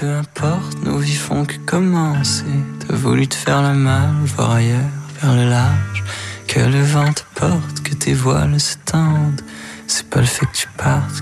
Peu importe, nos vies font que commencer. T'as voulu te faire le mal, voir ailleurs, vers le large. Que le vent te porte, que tes voiles se tendent. C'est pas le fait que tu partes